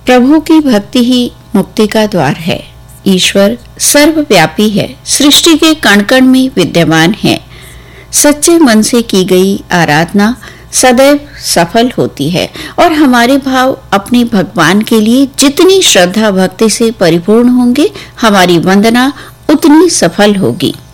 प्रभु की भक्ति ही मुक्ति का द्वार है। ईश्वर सर्वव्यापी है, सृष्टि के कण कण में विद्यमान है। सच्चे मन से की गई आराधना सदैव सफल होती है और हमारे भाव अपने भगवान के लिए जितनी श्रद्धा भक्ति से परिपूर्ण होंगे, हमारी वंदना उतनी सफल होगी।